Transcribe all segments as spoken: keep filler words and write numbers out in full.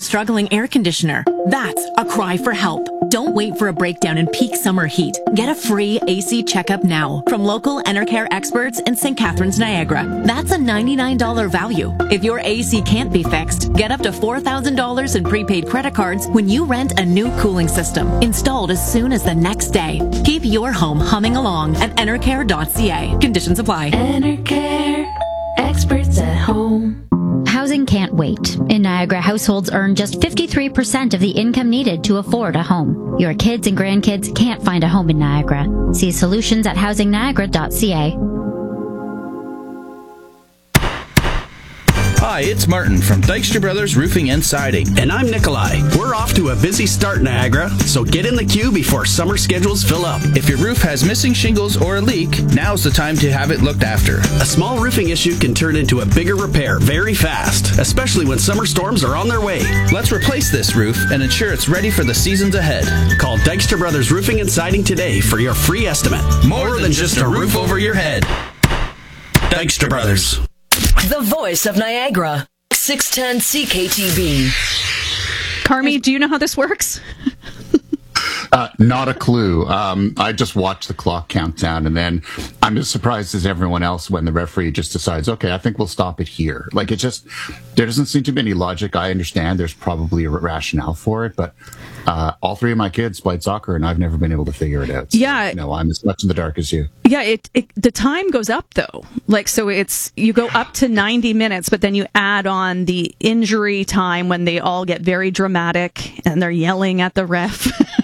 struggling air conditioner? That's a cry for help. Don't wait for a breakdown in peak summer heat. Get a free A C checkup now from local Enercare experts in Saint Catharines, Niagara. That's a ninety-nine dollars value. If your A C can't be fixed, get up to four thousand dollars in prepaid credit cards when you rent a new cooling system, installed as soon as the next day. Keep your home humming along at enercare dot c a. Conditions apply. Enercare, experts at home. Housing can't wait. In Niagara, households earn just fifty-three percent of the income needed to afford a home. Your kids and grandkids can't find a home in Niagara. See solutions at housing niagara dot c a. Hi, it's Martin from Dykstra Brothers Roofing and Siding. And I'm Nikolai. We're off to a busy start, Niagara, so get in the queue before summer schedules fill up. If your roof has missing shingles or a leak, now's the time to have it looked after. A small roofing issue can turn into a bigger repair very fast, especially when summer storms are on their way. Let's replace this roof and ensure it's ready for the seasons ahead. Call Dykstra Brothers Roofing and Siding today for your free estimate. More, More than, than just a roof over your head. Dykstra Brothers. The voice of Niagara, six ten C K T B. Carmi, do you know how this works? Uh, not a clue. Um, I just watch the clock count down, and then I'm as surprised as everyone else when the referee just decides, okay, I think we'll stop it here. Like, it just, there doesn't seem to be any logic. I understand there's probably a rationale for it, but uh, all three of my kids played soccer, and I've never been able to figure it out. So, yeah. No, I'm as much in the dark as you. Yeah, it, it the time goes up, though. Like, so it's, you go up to ninety minutes, but then you add on the injury time when they all get very dramatic and they're yelling at the ref.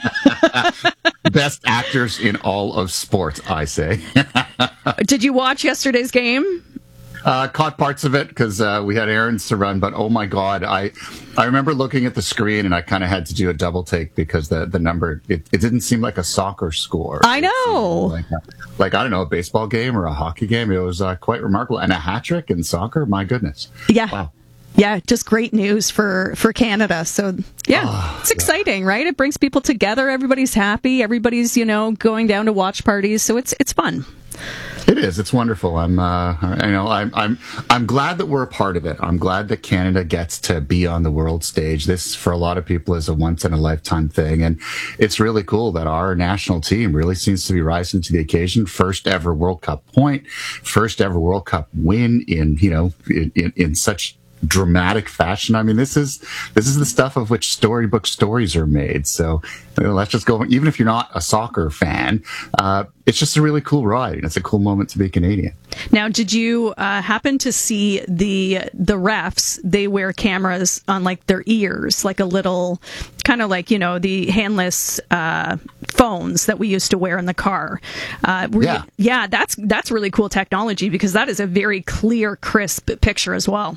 Best actors in all of sports, I say. Did you watch yesterday's game? Uh, caught parts of it because uh, we had errands to run, but oh my God, I I remember looking at the screen and I kind of had to do a double take because the, the number, it, it didn't seem like a soccer score. I know. Like, a, like, I don't know, a baseball game or a hockey game. It was uh, quite remarkable. And a hat trick in soccer, my goodness. Yeah. Wow. Yeah, just great news for, for Canada. So, yeah, oh, it's exciting, yeah. Right? It brings people together. Everybody's happy. Everybody's, you know, going down to watch parties. So it's it's fun. It is. It's wonderful. I'm, uh, you know, I'm, I'm, I'm glad that we're a part of it. I'm glad that Canada gets to be on the world stage. This, for a lot of people, is a once in a lifetime thing, and it's really cool that our national team really seems to be rising to the occasion. First ever World Cup point, first ever World Cup win in, you know, in, in, in such dramatic fashion. I mean, this is this is the stuff of which storybook stories are made. So you know, let's just go. Even if you're not a soccer fan, uh, it's just a really cool ride, and it's a cool moment to be Canadian. Now, did you uh, happen to see the the refs? They wear cameras on like their ears, like a little, kind of like, you know, the handless uh, phones that we used to wear in the car. Uh, yeah, yeah, that's that's really cool technology because that is a very clear, crisp picture as well.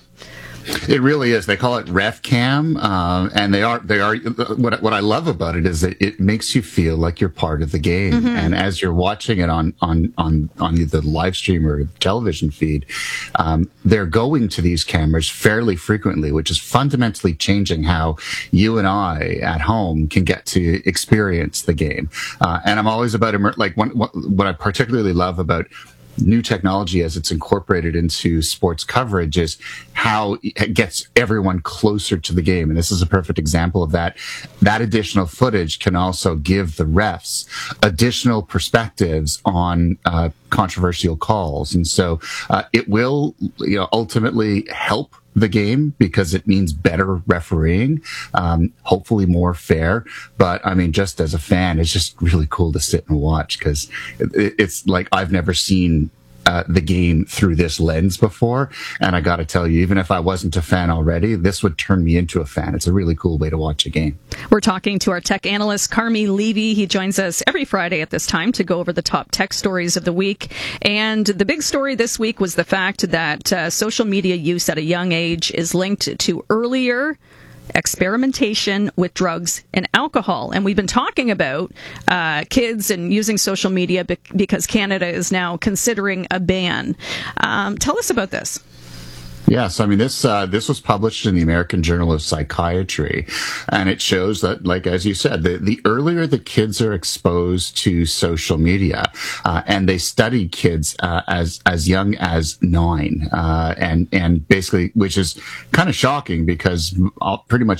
It really is. They call it Ref Cam, uh, and they are they are. What what I love about it is that it makes you feel like you're part of the game, mm-hmm. and as you're watching it on on on on the live stream or television feed, um, they're going to these cameras fairly frequently, which is fundamentally changing how you and I at home can get to experience the game. Uh, and I'm always about immer- like one, what, what I particularly love about new technology as it's incorporated into sports coverage is how it gets everyone closer to the game. And this is a perfect example of that. That additional footage can also give the refs additional perspectives on uh, controversial calls. And so uh, it will, you know, ultimately help the game because it means better refereeing, um, hopefully more fair. But I mean, just as a fan, it's just really cool to sit and watch because it, it's like I've never seen uh, the game through this lens before. And I got to tell you, even if I wasn't a fan already, this would turn me into a fan. It's a really cool way to watch a game. We're talking to our tech analyst, Carmi Levy. He joins us every Friday at this time to go over the top tech stories of the week. And the big story this week was the fact that uh, social media use at a young age is linked to earlier experimentation with drugs and alcohol. And we've been talking about uh, kids and using social media be- because Canada is now considering a ban. Um, tell us about this. Yes, I mean, this uh, this was published in the American Journal of Psychiatry, and it shows that, like, as you said, the, the earlier the kids are exposed to social media, uh, and they studied kids uh, as as young as nine, uh, and and basically, which is kind of shocking because all, pretty much every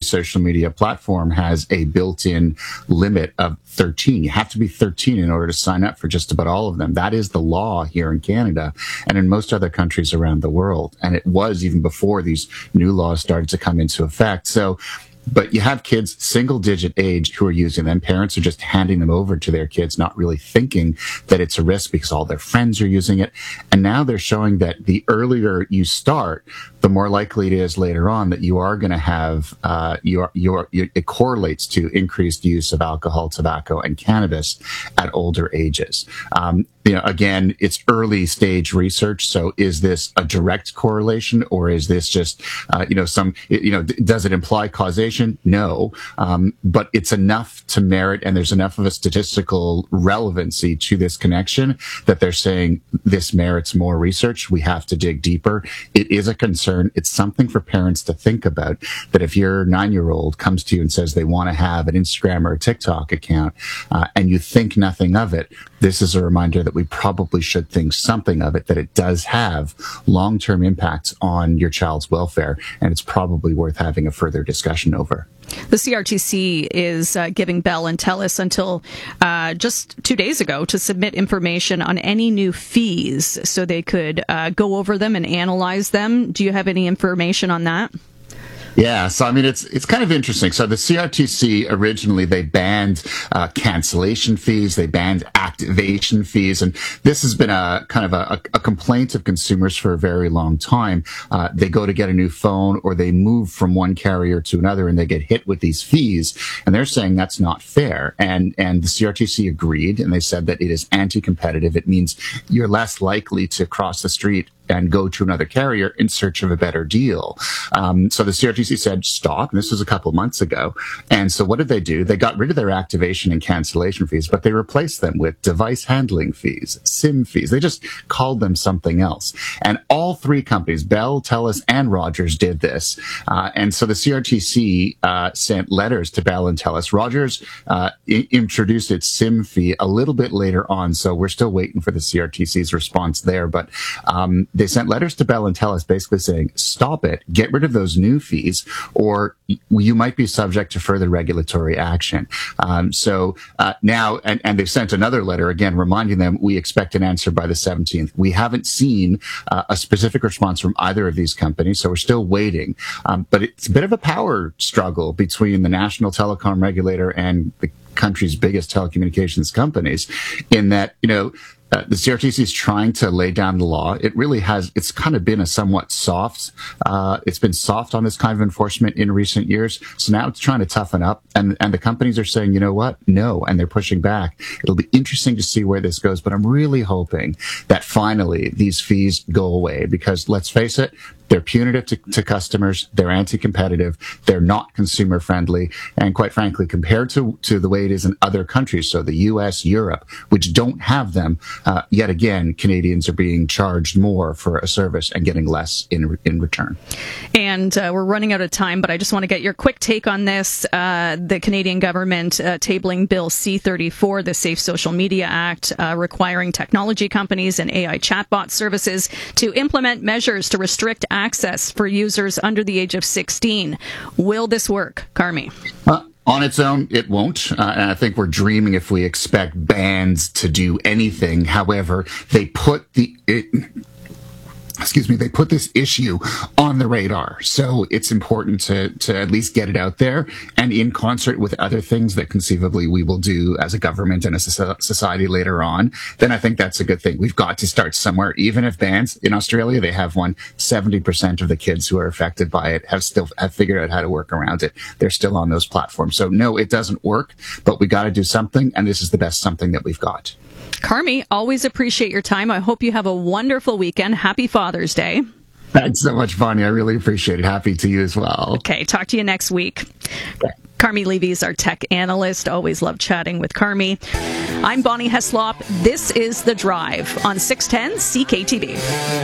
social media platform has a built-in limit of thirteen. You have to be thirteen in order to sign up for just about all of them. That is the law here in Canada and in most other countries around the world. And it was even before these new laws started to come into effect. So, but you have kids single digit age who are using them. Parents are just handing them over to their kids, not really thinking that it's a risk because all their friends are using it. And now they're showing that the earlier you start, the more likely it is later on that you are going to have, uh, your, your, your, it correlates to increased use of alcohol, tobacco, and cannabis at older ages. Um, you know, again, it's early stage research. So is this a direct correlation or is this just, uh, you know, some, you know, does it imply causation? No. Um, but it's enough to merit, and there's enough of a statistical relevancy to this connection that they're saying this merits more research. We have to dig deeper. It is a concern. It's something for parents to think about, that if your nine-year-old comes to you and says they want to have an Instagram or a TikTok account, uh, and you think nothing of it, this is a reminder that we probably should think something of it, that it does have long-term impacts on your child's welfare, and it's probably worth having a further discussion over. The C R T C is uh, giving Bell and TELUS until uh, just two days ago to submit information on any new fees so they could uh, go over them and analyze them. Do you have any information on that? Yeah, so I mean, it's it's kind of interesting. So the C R T C originally, they banned uh, cancellation fees, they banned activation fees, and this has been a kind of a, a complaint of consumers for a very long time. Uh, they go to get a new phone or they move from one carrier to another and they get hit with these fees, and they're saying that's not fair. And and the C R T C agreed, and they said that it is anti-competitive. It means you're less likely to cross the street and go to another carrier in search of a better deal. Um, so the C R T C said stop, and this was a couple months ago. And so what did they do? They got rid of their activation and cancellation fees, but they replaced them with device handling fees, SIM fees. They just called them something else. And all three companies, Bell, TELUS, and Rogers, did this. Uh, and so the C R T C uh, sent letters to Bell and TELUS. Rogers uh, I- introduced its SIM fee a little bit later on, so we're still waiting for the C R T C's response there. But um, they sent letters to Bell and TELUS basically saying, stop it, get rid of those new fees, or you might be subject to further regulatory action. Um, so uh, now, and, and they've sent another letter, again, reminding them we expect an answer by the seventeenth. We haven't seen uh, a specific response from either of these companies, so we're still waiting. Um, but it's a bit of a power struggle between the national telecom regulator and the country's biggest telecommunications companies, in that, you know, Uh, the C R T C is trying to lay down the law. It really has, it's kind of been a somewhat soft, uh, it's been soft on this kind of enforcement in recent years. So now it's trying to toughen up, and, and the companies are saying, you know what? No. And they're pushing back. It'll be interesting to see where this goes, but I'm really hoping that finally these fees go away, because let's face it, they're punitive to, to customers. They're anti-competitive. They're not consumer friendly. And quite frankly, compared to, to the way it is in other countries, so the U S, Europe, which don't have them, uh, yet again, Canadians are being charged more for a service and getting less in, in return. And uh, we're running out of time, but I just want to get your quick take on this. Uh, the Canadian government uh, tabling Bill C thirty-four, the Safe Social Media Act, uh, requiring technology companies and A I chatbot services to implement measures to restrict access for users under the age of sixteen. Will this work, Carmi? Uh, on its own, it won't. Uh, and I think we're dreaming if we expect bans to do anything. However, they put the... It, excuse me, they put this issue on the radar. So it's important to, to at least get it out there, and in concert with other things that conceivably we will do as a government and a society later on, then I think that's a good thing. We've got to start somewhere. Even if bans, in Australia, they have one, seventy percent of the kids who are affected by it have still have figured out how to work around it. They're still on those platforms. So no, it doesn't work, but we got to do something, and this is the best something that we've got. Carmi, always appreciate your time. I hope you have a wonderful weekend. Happy Father's Day. Thanks so much, Bonnie. I really appreciate it. Happy to you as well. Okay, talk to you next week. Okay. Carmi Levy is our tech analyst. Always love chatting with Carmi. I'm Bonnie Heslop. This is The Drive on six ten C K T V.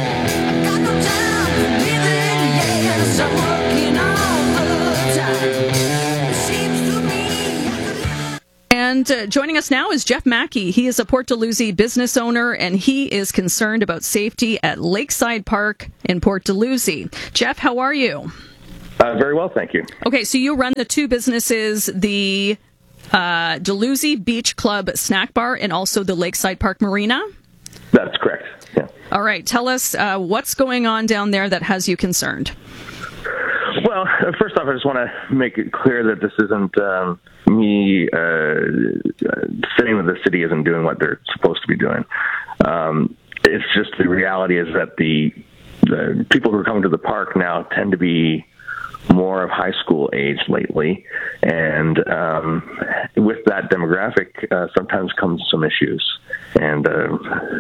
And uh, joining us now is Jeff Mackey. He is a Port Dalhousie business owner, and he is concerned about safety at Lakeside Park in Port Dalhousie. Jeff, how are you? Uh, very well, thank you. Okay, so you run the two businesses, the uh, Dalhousie Beach Club Snack Bar and also the Lakeside Park Marina? That's correct, yeah. All right, tell us uh, what's going on down there that has you concerned. Well, first off, I just want to make it clear that this isn't um, me uh, saying that the city isn't doing what they're supposed to be doing. Um, it's just the reality is that the, the people who are coming to the park now tend to be more of high school age lately, and um, with that demographic, uh, sometimes comes some issues. And uh,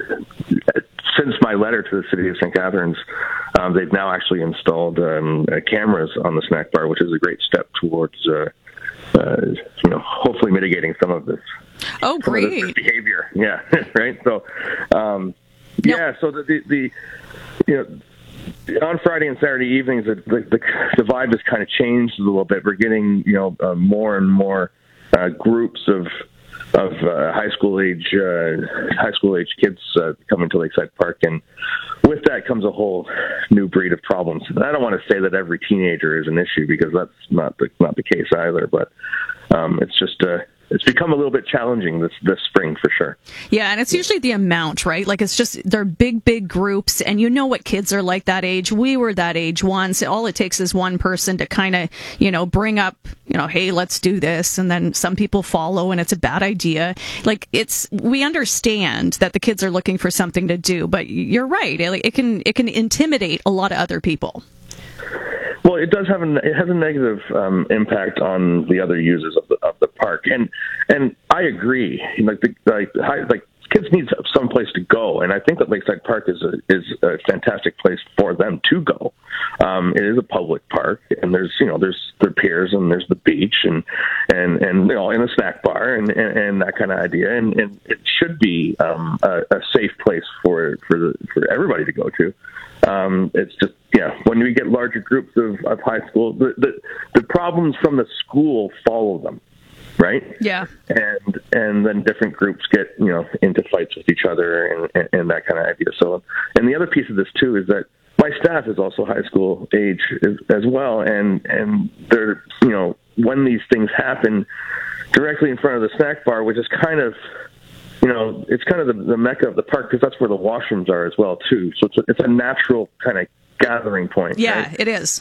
since my letter to the city of Saint Catharines, um, they've now actually installed um, uh, cameras on the snack bar, which is a great step towards, uh, uh, you know, hopefully mitigating some of this. Oh, great some of this behavior. Yeah, right. So, um, no. yeah. So the, the the you know. On Friday and Saturday evenings, the, the, the vibe has kind of changed a little bit. We're getting, you know, uh, more and more uh, groups of of uh, high school age uh, high school age kids uh, coming to Lakeside Park, and with that comes a whole new breed of problems. And I don't want to say that every teenager is an issue, because that's not the not the case either. But um, it's just uh, it's become a little bit challenging this this spring for sure. Yeah, and it's usually the amount, right? Like, it's just, they're big, big groups, and you know what kids are like that age. We were that age once. All it takes is one person to kind of, you know, bring up, you know, hey, let's do this, and then some people follow, and it's a bad idea. Like, it's, we understand that the kids are looking for something to do, but you're right. It, it can it can intimidate a lot of other people. Well, it does have a it has a negative um, impact on the other users of the of the park, and and I agree. Like the like high, like kids need some place to go, and I think that Lakeside Park is a is a fantastic place for them to go. Um, it is a public park, and there's you know there's their piers, and there's the beach, and and and you know in a snack bar, and, and, and that kind of idea, and, and it should be um, a, a safe place for for the, for everybody to go to. Um, it's just, yeah, when we get larger groups of, of high school, the, the the problems from the school follow them, right? Yeah. And and then different groups get, you know, into fights with each other and, and, and that kind of idea. So, and the other piece of this, too, is that my staff is also high school age as, as well, and, and they're, you know, when these things happen directly in front of the snack bar, which is kind of, you know, it's kind of the, the mecca of the park, because that's where the washrooms are as well, too. So it's a, it's a natural kind of gathering point. Yeah, right? it is.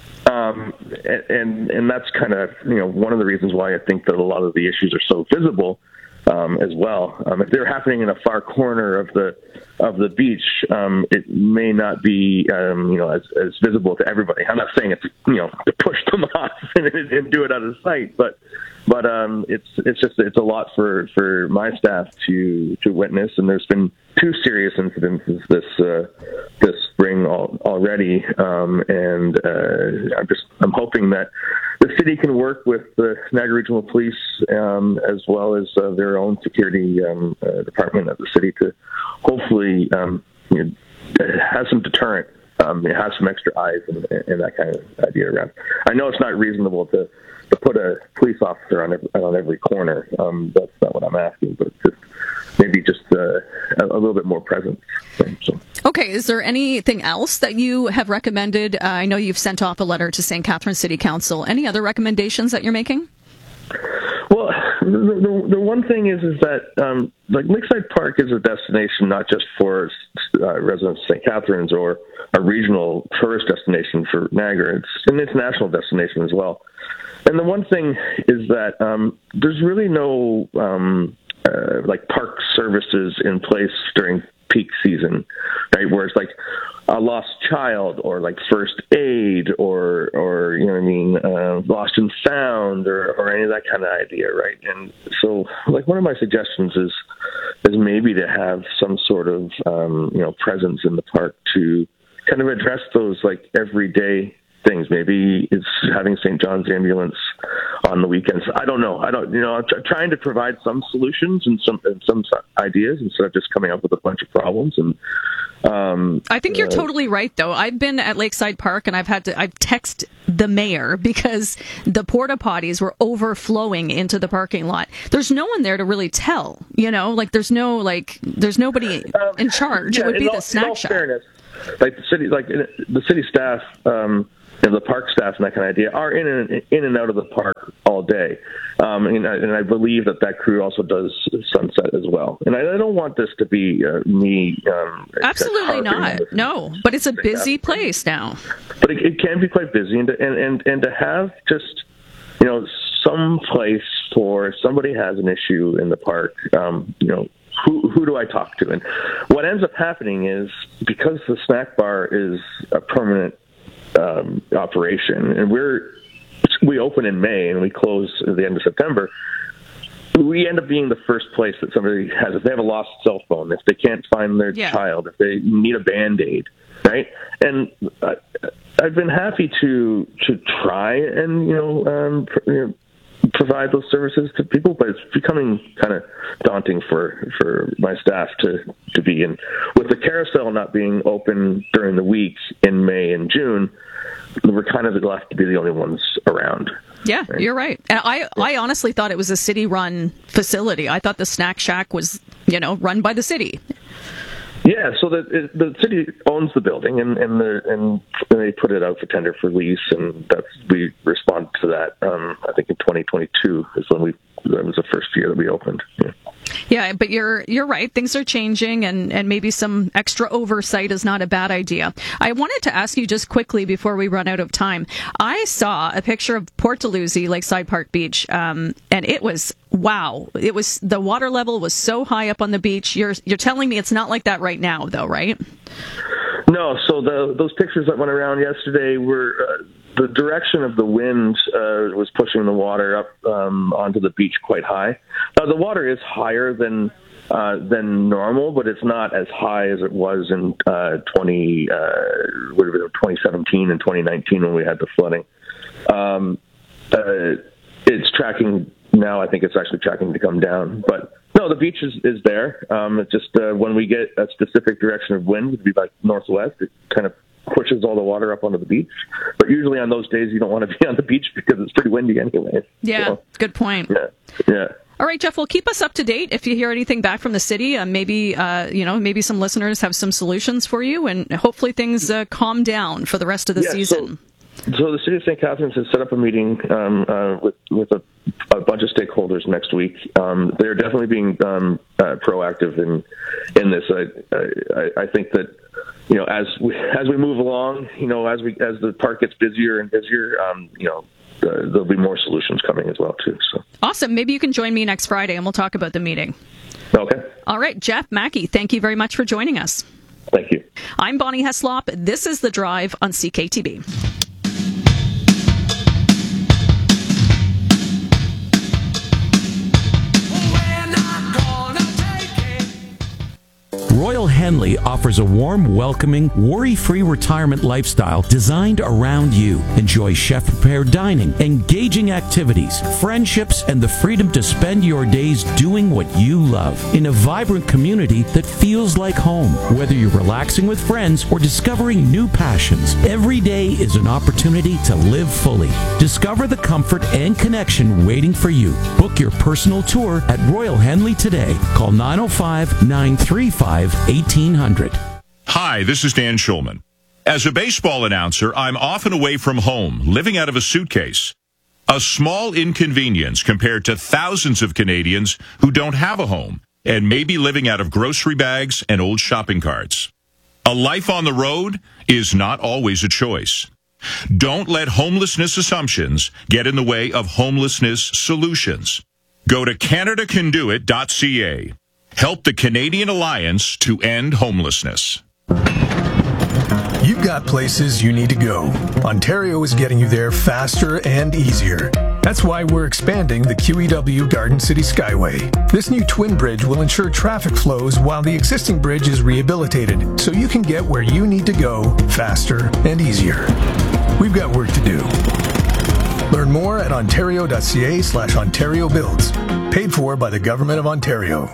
Um, and and that's kind of, you know, one of the reasons why I think that a lot of the issues are so visible um, as well. Um, if they're happening in a far corner of the of the beach, um, it may not be, um, you know, as, as visible to everybody. I'm not saying it's, you know, to push them off and, and do it out of sight, but but um, it's it's just it's a lot for, for my staff to to witness. And there's been two serious incidences this uh, this spring al- already, um, and uh, I'm just I'm hoping that the city can work with the Niagara Regional Police um, as well as uh, their own security um, uh, department at the city to hopefully um, you know, have some deterrent, um, have some extra eyes and, and that kind of idea around. I know it's not reasonable to, to put a police officer on every, on every corner. Um, that's not what I'm asking, but just maybe just uh, a, a little bit more presence. So. Okay, is there anything else that you have recommended? Uh, I know you've sent off a letter to Saint Catharines City Council. Any other recommendations that you're making? Well, the, the, the one thing is is that um, like Lakeside Park is a destination not just for uh, residents of Saint Catharines or a regional tourist destination for Niagara. It's an international destination as well. And the one thing is that um, there's really no um, uh, like park services in place during peak season, right? Where it's like a lost child or like first aid or, or you know what I mean, uh, lost and found or, or any of that kind of idea, right? And so like one of my suggestions is is maybe to have some sort of, um, you know, presence in the park to kind of address those like everyday things. Maybe it's having Saint John's ambulance on the weekends. I don't know. I don't, you know, I'm t- trying to provide some solutions and some, and some ideas instead of just coming up with a bunch of problems. And, um, I think you're uh, totally right, though. I've been at Lakeside Park and I've had to, I've texted the mayor because the porta potties were overflowing into the parking lot. There's no one there to really tell, you know, like there's no, like, there's nobody um, in charge. Yeah, it would be all, the snack in all shop. Fairness, like the city, like the city staff, um, you know, the park staff and that kind of idea are in and, in and out of the park all day. Um, and, I, and I believe that that crew also does Sunset as well. And I, I don't want this to be uh, me. Um, Absolutely not. No, but it's a busy place now. But it, it can be quite busy, and to, and, and and to have just, you know, some place for somebody has an issue in the park, um, you know, who who do I talk to? And what ends up happening is, because the snack bar is a permanent um, operation, and we're we open in May and we close at the end of September, we end up being the first place that somebody has. If they have a lost cell phone, if they can't find their yeah. child, if they need a Band-Aid, right? And I, I've been happy to to try and, you know, um, you know, provide those services to people, but it's becoming kind of daunting for, for my staff to, to be in. With the carousel not being open during the week in May and June, we're kind of left to be the only ones around. Yeah, right? You're right. And I, yeah. I honestly thought it was a city-run facility. I thought the Snack Shack was, you know, run by the city. Yeah, so the the city owns the building, and and, the, and they put it out for tender for lease, and that's we responded to that. Um, I think in twenty twenty-two is when we that was the first year that we opened. Yeah. Yeah, but you're you're right. Things are changing, and, and maybe some extra oversight is not a bad idea. I wanted to ask you just quickly before we run out of time. I saw a picture of Port Dalhousie, Lakeside Park Beach, um, and it was wow. It was the water level was so high up on the beach. You're you're telling me it's not like that right now, though, right? No. So the those pictures that went around yesterday were. Uh, The direction of the wind uh, was pushing the water up um, onto the beach quite high. Now, the water is higher than uh, than normal, but it's not as high as it was in uh, twenty uh, would have been twenty seventeen and twenty nineteen when we had the flooding. Um, uh, it's tracking now. I think it's actually tracking to come down, but. No, the beach is, is there. Um, it's just uh, when we get a specific direction of wind, it would be like northwest, it kind of pushes all the water up onto the beach. But usually on those days, you don't want to be on the beach because it's pretty windy anyway. Yeah, so, good point. Yeah, yeah. All right, Jeff, well, keep us up to date. If you hear anything back from the city, uh, maybe, uh, you know, maybe some listeners have some solutions for you, and hopefully things uh, calm down for the rest of the yeah, season. So- So the City of Saint Catharines has set up a meeting um, uh, with with a, a bunch of stakeholders next week. Um, they're definitely being um, uh, proactive in in this. I, I, I think that, you know, as we as we move along, you know, as we as the park gets busier and busier, um, you know, uh, there'll be more solutions coming as well too. So awesome. Maybe you can join me next Friday and we'll talk about the meeting. Okay. All right, Jeff Mackey, thank you very much for joining us. Thank you. I'm Bonnie Heslop. This is The Drive on C K T B. Royal Henley offers a warm, welcoming, worry-free retirement lifestyle designed around you. Enjoy chef-prepared dining, engaging activities, friendships, and the freedom to spend your days doing what you love in a vibrant community that feels like home. Whether you're relaxing with friends or discovering new passions, every day is an opportunity to live fully. Discover the comfort and connection waiting for you. Book your personal tour at Royal Henley today. Call nine oh five, nine three five, eighteen hundred. Hi, this is Dan Schulman. As a baseball announcer, I'm often away from home, living out of a suitcase. A small inconvenience compared to thousands of Canadians who don't have a home and may be living out of grocery bags and old shopping carts. A life on the road is not always a choice. Don't let homelessness assumptions get in the way of homelessness solutions. Go to canada can do it dot c a. Help the Canadian Alliance to end homelessness. You've got places you need to go. Ontario is getting you there faster and easier. That's why we're expanding the Q E W Garden City Skyway. This new twin bridge will ensure traffic flows while the existing bridge is rehabilitated, so you can get where you need to go faster and easier. We've got work to do. Learn more at ontario dot c a slash ontario builds. Paid for by the Government of Ontario.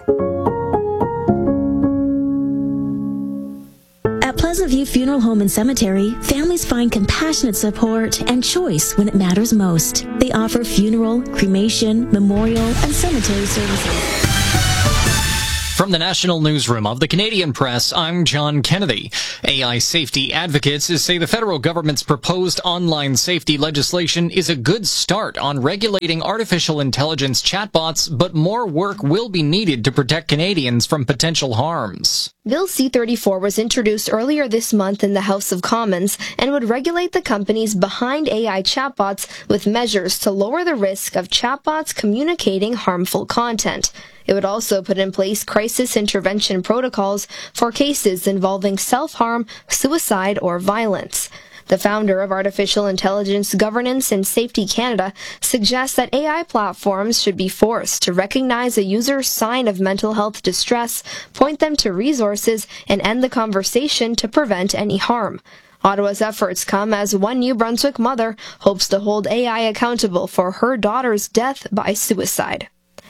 At Pleasant View Funeral Home and Cemetery, families find compassionate support and choice when it matters most. They offer funeral, cremation, memorial, and cemetery services. From the National Newsroom of the Canadian Press, I'm John Kennedy. A I safety advocates say the federal government's proposed online safety legislation is a good start on regulating artificial intelligence chatbots, but more work will be needed to protect Canadians from potential harms. Bill C thirty-four was introduced earlier this month in the House of Commons and would regulate the companies behind A I chatbots with measures to lower the risk of chatbots communicating harmful content. It would also put in place crisis intervention protocols for cases involving self-harm, suicide, or violence. The founder of Artificial Intelligence Governance and Safety Canada suggests that A I platforms should be forced to recognize a user's sign of mental health distress, point them to resources, and end the conversation to prevent any harm. Ottawa's efforts come as one New Brunswick mother hopes to hold A I accountable for her daughter's death by suicide.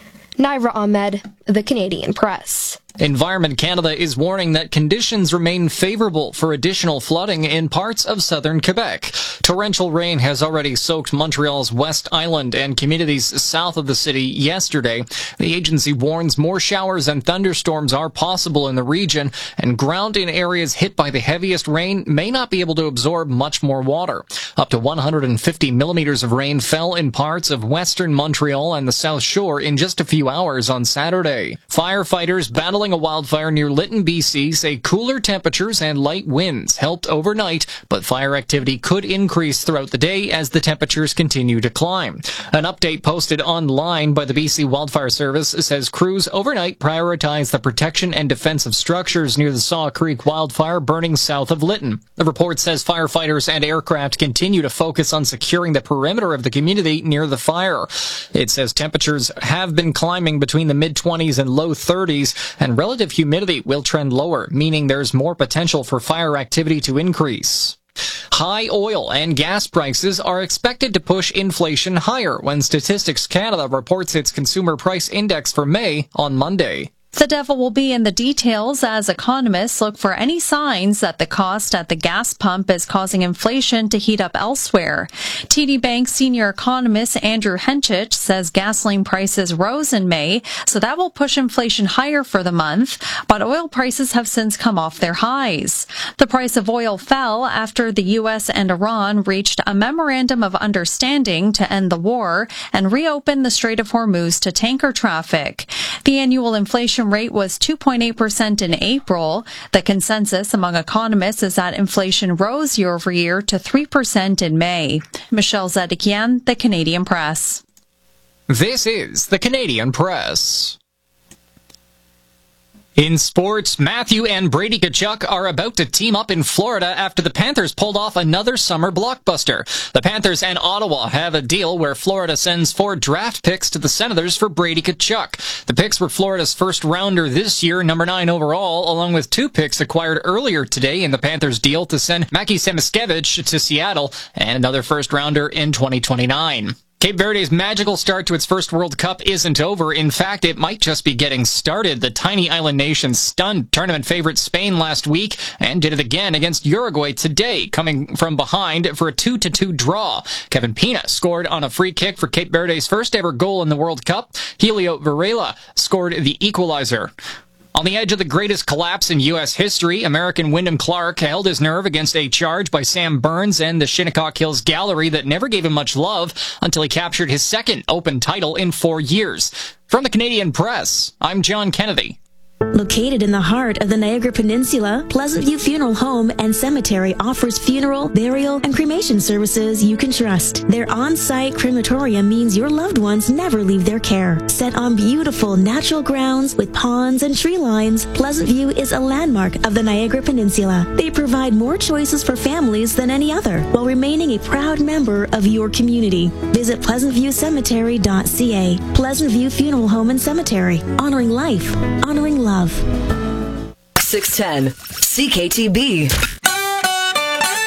Naira Ahmed, The Canadian Press. Environment Canada is warning that conditions remain favorable for additional flooding in parts of southern Quebec. Torrential rain has already soaked Montreal's West Island and communities south of the city yesterday. The agency warns more showers and thunderstorms are possible in the region, and ground in areas hit by the heaviest rain may not be able to absorb much more water. Up to one hundred fifty millimeters of rain fell in parts of western Montreal and the South Shore in just a few hours on Saturday. Firefighters battling a wildfire near Lytton, B C say cooler temperatures and light winds helped overnight, but fire activity could increase throughout the day as the temperatures continue to climb. An update posted online by the B C Wildfire Service says crews overnight prioritized the protection and defense of structures near the Saw Creek wildfire burning south of Lytton. The report says firefighters and aircraft continue to focus on securing the perimeter of the community near the fire. It says temperatures have been climbing between the mid twenties and low thirties, and relative humidity will trend lower, meaning there's more potential for fire activity to increase. High oil and gas prices are expected to push inflation higher when Statistics Canada reports its consumer price index for May on Monday. The devil will be in the details as economists look for any signs that the cost at the gas pump is causing inflation to heat up elsewhere. T D Bank senior economist Andrew Henchich says gasoline prices rose in May, so that will push inflation higher for the month, but oil prices have since come off their highs. The price of oil fell after the U S and Iran reached a memorandum of understanding to end the war and reopen the Strait of Hormuz to tanker traffic. The annual inflation rate was two point eight percent in April. The consensus among economists is that inflation rose year over year to three percent in May. Michelle Zedekian, The Canadian Press. This is The Canadian Press. In sports, Matthew and Brady Tkachuk are about to team up in Florida after the Panthers pulled off another summer blockbuster. The Panthers and Ottawa have a deal where Florida sends four draft picks to the Senators for Brady Tkachuk. The picks were Florida's first rounder this year, number nine overall, along with two picks acquired earlier today in the Panthers deal to send Mackie Samoskevich to Seattle and another first rounder in twenty twenty-nine. Cape Verde's magical start to its first World Cup isn't over. In fact, it might just be getting started. The tiny island nation stunned tournament favorite Spain last week and did it again against Uruguay today, coming from behind for a two to two draw. Kevin Pina scored on a free kick for Cape Verde's first ever goal in the World Cup. Helio Varela scored the equalizer. On the edge of the greatest collapse in U S history, American Wyndham Clark held his nerve against a charge by Sam Burns and the Shinnecock Hills Gallery that never gave him much love until he captured his second Open title in four years. From the Canadian Press, I'm John Kennedy. Located in the heart of the Niagara Peninsula, Pleasant View Funeral Home and Cemetery offers funeral, burial, and cremation services you can trust. Their on-site crematorium means your loved ones never leave their care. Set on beautiful natural grounds with ponds and tree lines, Pleasant View is a landmark of the Niagara Peninsula. They provide more choices for families than any other, while remaining a proud member of your community. Visit pleasant view cemetery dot c a. Pleasant View Funeral Home and Cemetery, honoring life, honoring love. six ten C K T B.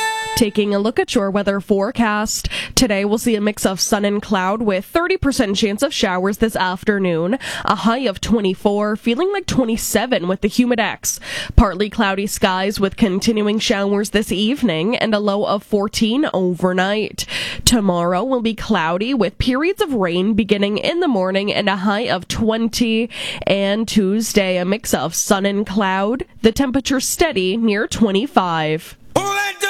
Taking a look at your weather forecast. Today we'll see a mix of sun and cloud with thirty percent chance of showers this afternoon. A high of twenty-four, feeling like twenty-seven with the humidex. Partly cloudy skies with continuing showers this evening and a low of fourteen overnight. Tomorrow will be cloudy with periods of rain beginning in the morning and a high of twenty. And Tuesday, a mix of sun and cloud. The temperature steady near twenty-five.